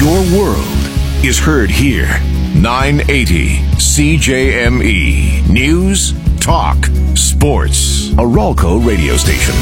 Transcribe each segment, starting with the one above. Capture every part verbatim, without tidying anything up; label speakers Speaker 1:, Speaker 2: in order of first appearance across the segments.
Speaker 1: Your world is heard here. nine eighty C J M E. News, talk, sports. A Ralco radio station.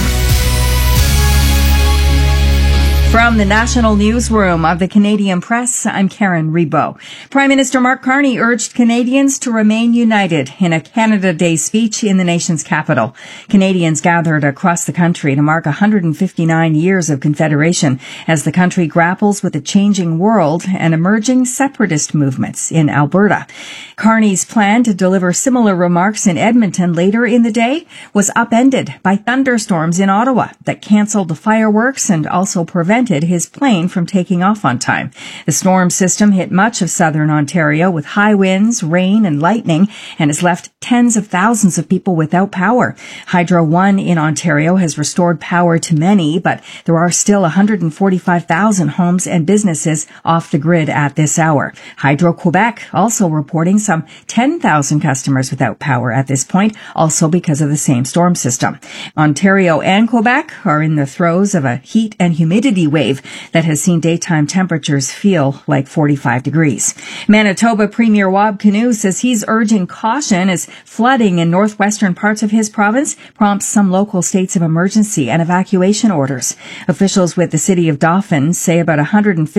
Speaker 2: From the National Newsroom of the Canadian Press, I'm Karen Rebo. Prime Minister Mark Carney urged Canadians to remain united in a Canada Day speech in the nation's capital. Canadians gathered across the country to mark one hundred fifty-nine years of Confederation as the country grapples with a changing world and emerging separatist movements in Alberta. Carney's plan to deliver similar remarks in Edmonton later in the day was upended by thunderstorms in Ottawa that cancelled the fireworks and also prevented his plane from taking off on time. The storm system hit much of southern Ontario with high winds, rain, and lightning, and has left tens of thousands of people without power. Hydro One in Ontario has restored power to many, but there are still one hundred forty-five thousand homes and businesses off the grid at this hour. Hydro Quebec also reporting some ten thousand customers without power at this point, also because of the same storm system. Ontario and Quebec are in the throes of a heat and humidity wave that has seen daytime temperatures feel like forty-five degrees. Manitoba Premier Wab Kinew says he's urging caution as flooding in northwestern parts of his province prompts some local states of emergency and evacuation orders. Officials with the city of Dauphin say about one hundred fifty